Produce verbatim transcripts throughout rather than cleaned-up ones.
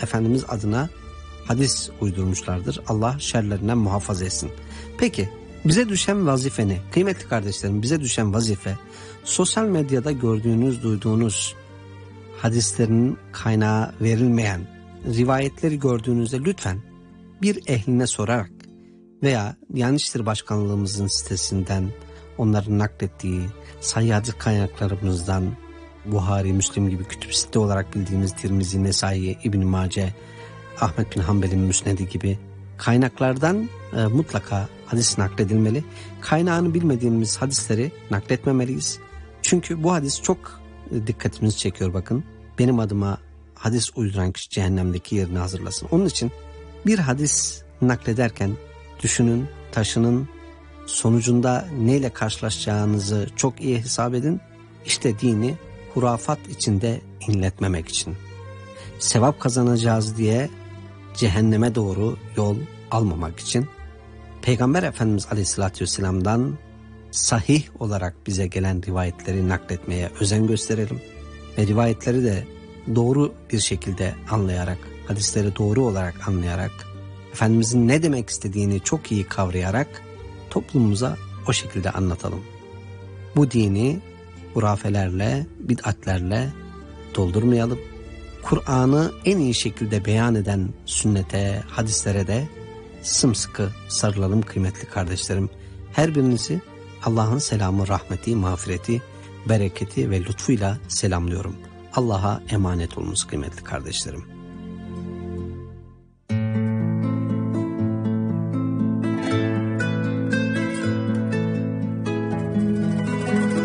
Efendimiz adına hadis uydurmuşlardır. Allah şerlerinden muhafaza etsin. Peki bize düşen vazife ne? Kıymetli kardeşlerim, bize düşen vazife sosyal medyada gördüğünüz, duyduğunuz hadislerin kaynağı verilmeyen rivayetleri gördüğünüzde lütfen bir ehline sorarak veya Diyanet İşleri Başkanlığımızın sitesinden onların naklettiği sahih hadis kaynaklarımızdan Buhari, Müslim gibi kütüb site olarak bildiğimiz Tirmizi, Nesai, İbn-i Mace, Ahmet bin Hanbel'in Müsnedi gibi kaynaklardan e, mutlaka hadis nakledilmeli. Kaynağını bilmediğimiz hadisleri nakletmemeliyiz. Çünkü bu hadis çok e, dikkatimizi çekiyor bakın. Benim adıma hadis uyduran kişi cehennemdeki yerini hazırlasın. Onun için bir hadis naklederken düşünün, taşının, sonucunda neyle karşılaşacağınızı çok iyi hesap edin. İşte dini hurafat içinde inletmemek için. Sevap kazanacağız diye cehenneme doğru yol almamak için Peygamber Efendimiz Aleyhisselatü Vesselam'dan sahih olarak bize gelen rivayetleri nakletmeye özen gösterelim. Ve rivayetleri de doğru bir şekilde anlayarak, hadisleri doğru olarak anlayarak, Efendimizin ne demek istediğini çok iyi kavrayarak toplumumuza o şekilde anlatalım. Bu dini hurafelerle, bid'atlerle doldurmayalım. Kur'an'ı en iyi şekilde beyan eden sünnete, hadislere de sımsıkı sarılalım kıymetli kardeşlerim. Her birinizi Allah'ın selamı, rahmeti, mağfireti, bereketi ve lütfuyla selamlıyorum. Allah'a emanet olunuz kıymetli kardeşlerim.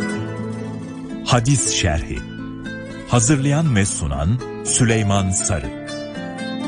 Hadis Şerhi. Hazırlayan ve sunan Süleyman Sarı.